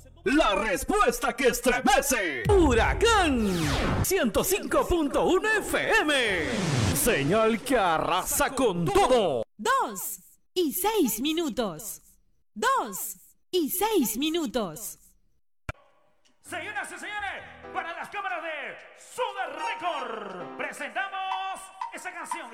La respuesta que estremece. Huracán 105.1 FM. Señal que arrasa con todo. 2:06. 2:06. Señoras y señores, para las cámaras de Sugar Record, presentamos esa canción.